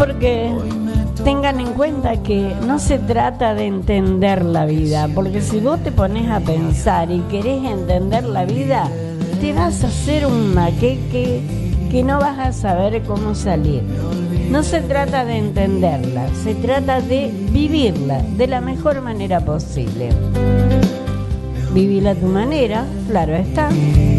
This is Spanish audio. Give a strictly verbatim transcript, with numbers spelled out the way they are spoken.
porque tengan en cuenta que no se trata de entender la vida, porque si vos te pones a pensar y querés entender la vida, te vas a hacer un maqueque que no vas a saber cómo salir. No se trata de entenderla, se trata de vivirla de la mejor manera posible. Vivila a tu manera, claro está.